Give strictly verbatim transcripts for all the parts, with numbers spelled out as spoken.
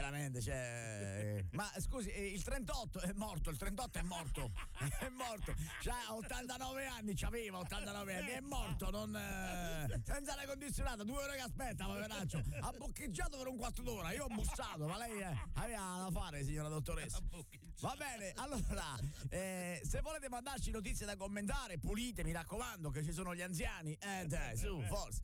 veramente, cioè. Ma scusi, il trentotto è morto, il trentotto è morto, è morto. C'ha ottantanove anni, c'aveva ottantanove anni, è morto, non. Eh, senza aria condizionata, due ore che aspetta, poveraccio. Ha boccheggiato per un quarto d'ora, io ho bussato, ma lei eh, aveva da fare, signora dottoressa. Va bene, allora, eh, se volete mandarci notizie da commentare, pulite, mi raccomando, che ci sono gli anziani. Eh, dai, su, forza.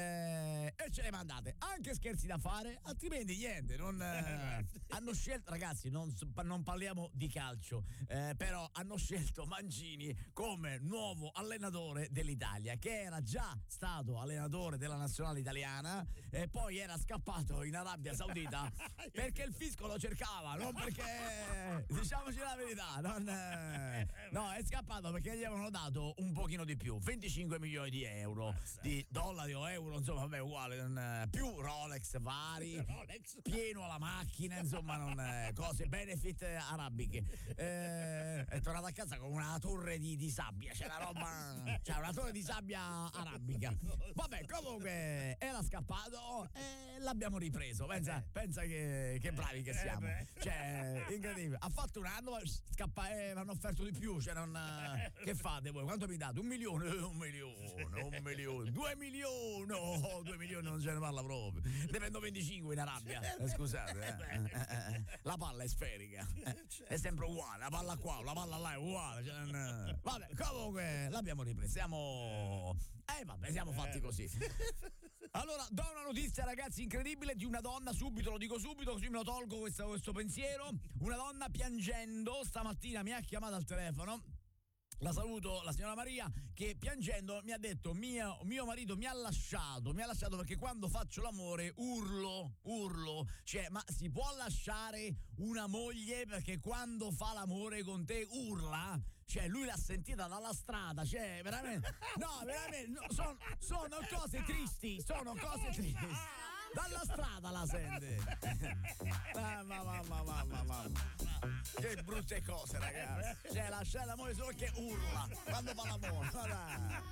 Eh, e ce le mandate. Anche scherzi da fare, altrimenti niente. Non, eh, hanno scelto, ragazzi, non, non parliamo di calcio, eh, però hanno scelto Mancini come nuovo allenatore dell'Italia, che era già stato allenatore della nazionale italiana e poi era scappato in Arabia Saudita perché il fisco lo cercava, non perché, diciamoci la verità, non, eh, no, è scappato perché gli avevano dato un pochino di più, venticinque milioni di euro, di dollari o euro, insomma, vabbè, uguale, non, più Rolex vari, Rolex. Pieno alla macchina, insomma, non, eh, cose, benefit arabiche. Eh, è tornato a casa con una torre di, di sabbia, c'è una roba, c'è una torre di sabbia arabica. Vabbè, comunque era scappato e l'abbiamo ripreso. Pensa, pensa che, che bravi che siamo. Cioè, incredibile. Ha fatto un anno, scappa, eh, mi hanno offerto di più. Cioè, non, che fate voi? Quanto mi date? Un milione? Un milione, un milione, due milioni. No, due milioni non ce ne parla proprio. Ne prendo venticinque in Arabia. Eh, scusate, eh. Eh, eh, la palla è sferica, eh, è sempre uguale. La palla qua, la palla là è uguale. Cioè, non... Vabbè, comunque l'abbiamo ripresa. Siamo. Eh, vabbè, siamo fatti così. Allora, do una notizia, ragazzi, incredibile di una donna, subito, lo dico subito, così me lo tolgo questo, questo pensiero. Una donna piangendo stamattina mi ha chiamato al telefono. La saluto, la signora Maria, che piangendo mi ha detto: mio, mio marito mi ha lasciato, mi ha lasciato perché quando faccio l'amore urlo, urlo. Cioè, ma si può lasciare una moglie perché quando fa l'amore con te urla? Cioè, lui l'ha sentita dalla strada, cioè, veramente. No, veramente, no, sono, sono cose tristi, sono cose tristi. Dalla strada la sente. Mamma, mamma, mamma, mamma. Che brutte cose, ragazzi. Cioè, lasciare l'amore solo che urla quando fa l'amore.